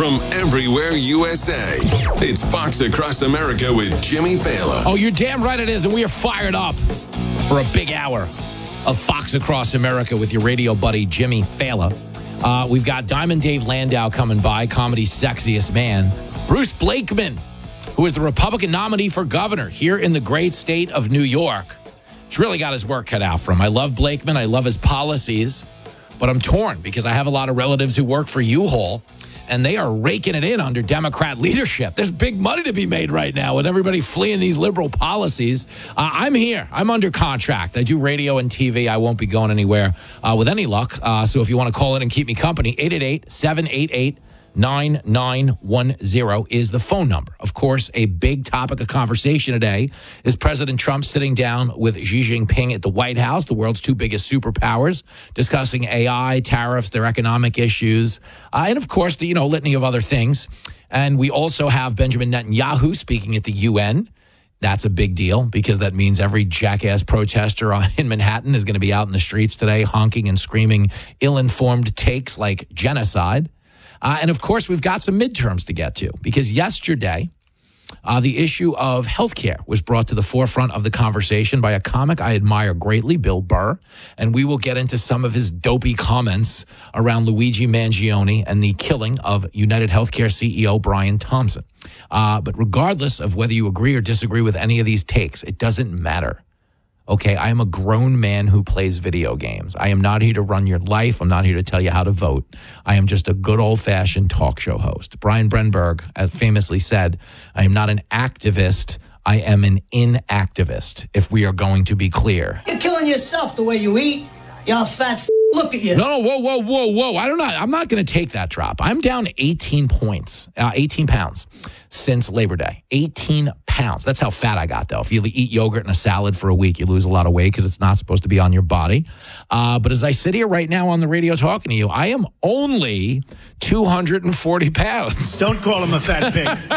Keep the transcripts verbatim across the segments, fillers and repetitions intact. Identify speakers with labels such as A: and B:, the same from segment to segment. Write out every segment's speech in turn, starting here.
A: from everywhere U S A. It's Fox Across America with Jimmy Failla.
B: Oh, you're damn right it is, and we are fired up for a big hour of Fox Across America with your radio buddy, Jimmy Failla. Uh, we've got Diamond Dave Landau coming by, comedy's sexiest man. Bruce Blakeman, who is the Republican nominee for governor here in the great state of New York. He's really got his work cut out for him. I love Blakeman. I love his policies. But I'm torn because I have a lot of relatives who work for U-Haul, and they are raking it in under Democrat leadership. There's big money to be made right now with everybody fleeing these liberal policies. Uh, I'm here. I'm under contract. I do radio and T V. I won't be going anywhere uh, with any luck. Uh, so if you want to call in and keep me company, eight eight eight, seven eight eight, nine nine one zero is the phone number. Of course, a big topic of conversation today is President Trump sitting down with Xi Jinping at the White House, the world's two biggest superpowers, discussing A I, tariffs, their economic issues, uh, and of course, the you know litany of other things. And we also have Benjamin Netanyahu speaking at the U N. That's a big deal because that means every jackass protester in Manhattan is going to be out in the streets today honking and screaming ill-informed takes like genocide. Uh, and, of course, we've got some midterms to get to because yesterday uh, the issue of healthcare was brought to the forefront of the conversation by a comic I admire greatly, Bill Burr. And we will get into some of his dopey comments around Luigi Mangione and the killing of United Healthcare C E O Brian Thompson. Uh, but regardless of whether you agree or disagree with any of these takes, it doesn't matter. Okay, I am a grown man who plays video games. I am not here to run your life. I'm not here to tell you how to vote. I am just a good old-fashioned talk show host. Brian Brenberg, as famously said, I am not an activist. I am an inactivist, if we are going to be clear.
C: You're killing yourself the way you eat. Y'all fat f- Look at you.
B: No, no, whoa, whoa, whoa, whoa. I don't know. I'm not going to take that drop. I'm down eighteen points, uh, eighteen pounds since Labor Day. eighteen pounds. That's how fat I got, though. If you eat yogurt and a salad for a week, you lose a lot of weight because it's not supposed to be on your body. Uh, but as I sit here right now on the radio talking to you, I am only two hundred forty pounds.
D: Don't call him a fat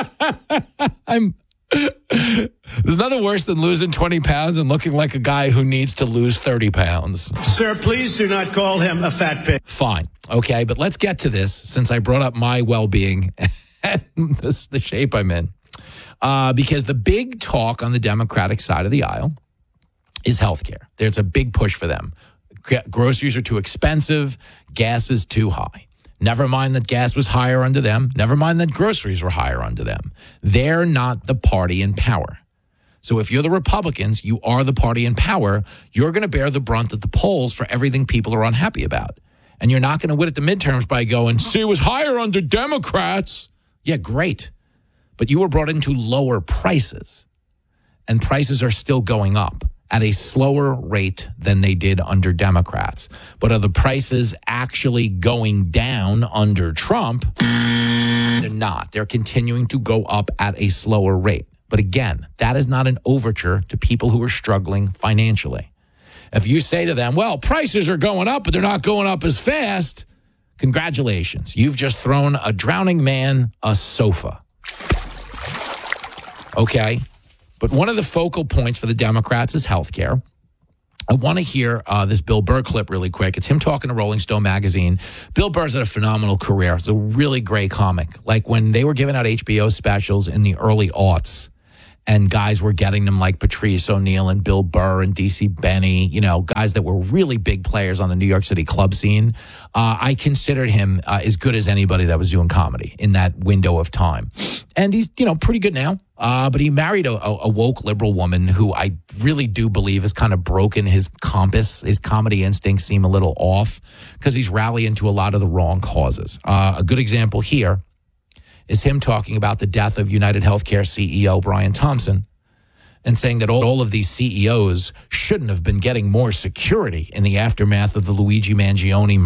D: pig.
B: I'm... There's nothing worse than losing twenty pounds and looking like a guy who needs to lose thirty pounds.
D: Sir, please do not call him a fat pig.
B: Fine. Okay, but let's get to this since I brought up my well-being and this, the shape I'm in. Uh, because the big talk on the Democratic side of the aisle is healthcare. There's a big push for them. Groceries are too expensive. Gas is too high. Never mind that gas was higher under them. Never mind that groceries were higher under them. They're not the party in power. So if you're the Republicans, you are the party in power. You're going to bear the brunt at the polls for everything people are unhappy about. And you're not going to win at the midterms by going, see, it was higher under Democrats. Yeah, great. But you were brought into lower prices. And prices are still going up at a slower rate than they did under Democrats. But are the prices actually going down under Trump? They're not. They're continuing to go up at a slower rate. But again, that is not an overture to people who are struggling financially. If you say to them, well, prices are going up, but they're not going up as fast, congratulations. You've just thrown a drowning man a sofa. Okay? But one of the focal points for the Democrats is health care. I want to hear uh, this Bill Burr clip really quick. It's him talking to Rolling Stone magazine. Bill Burr's had a phenomenal career. It's a really great comic. Like when they were giving out H B O specials in the early aughts, and guys were getting them like Patrice O'Neal and Bill Burr and D C Benny, you know, guys that were really big players on the New York City club scene. Uh, I considered him uh, as good as anybody that was doing comedy in that window of time. And he's, you know, pretty good now. Uh, but he married a, a, a woke liberal woman who I really do believe has kind of broken his compass. His comedy instincts seem a little off because he's rallying to a lot of the wrong causes. Uh, a good example here is him talking about the death of United Healthcare C E O Brian Thompson and saying that all, all of these C E Os shouldn't have been getting more security in the aftermath of the Luigi Mangione